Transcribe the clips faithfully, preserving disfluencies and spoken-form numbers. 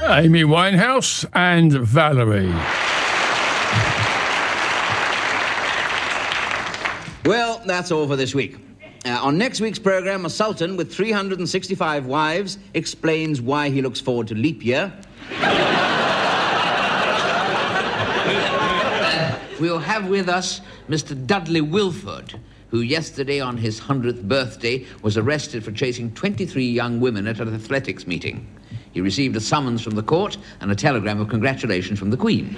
Amy Winehouse and Valerie. Well, that's all for this week. Uh, on next week's programme, a sultan with three hundred sixty-five wives explains why he looks forward to leap year. uh, we'll have with us Mister Dudley Wilford, who yesterday on his hundredth birthday was arrested for chasing twenty-three young women at an athletics meeting. He received a summons from the court and a telegram of congratulations from the Queen.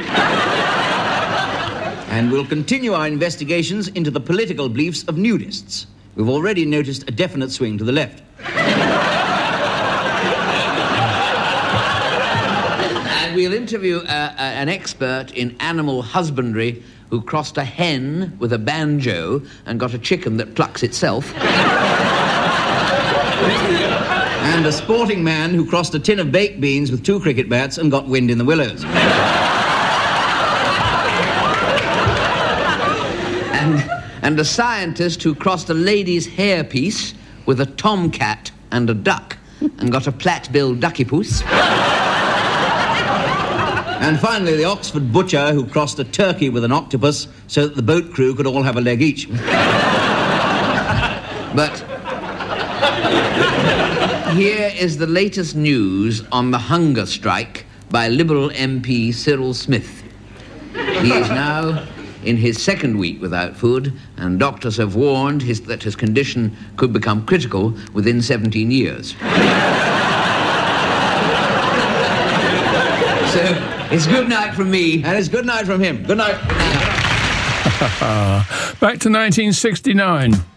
And we'll continue our investigations into the political beliefs of nudists. We've already noticed a definite swing to the left. And we'll interview uh, uh, an expert in animal husbandry who crossed a hen with a banjo and got a chicken that plucks itself. And a sporting man who crossed a tin of baked beans with two cricket bats and got wind in the willows. and, and a scientist who crossed a lady's hairpiece with a tomcat and a duck and got a plat-billed ducky-poos. And finally, the Oxford butcher who crossed a turkey with an octopus so that the boat crew could all have a leg each. But here is the latest news on the hunger strike by Liberal M P Cyril Smith. He is now in his second week without food, and doctors have warned his, that his condition could become critical within seventeen years. So, it's good night from me. And it's good night from him. Good night. Back to nineteen sixty-nine.